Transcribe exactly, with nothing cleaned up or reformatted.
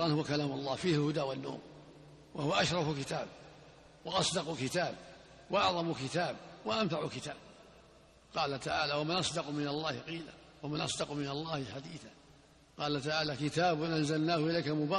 القرآن هو كلام الله فيه الهدى والنور، وهو أشرف كتاب وأصدق كتاب وأعظم كتاب وأنفع كتاب. قال تعالى: ومن أصدق من الله قيلا ومن أصدق من الله حديثا. قال تعالى: كتاب أنزلناه إليك مبارك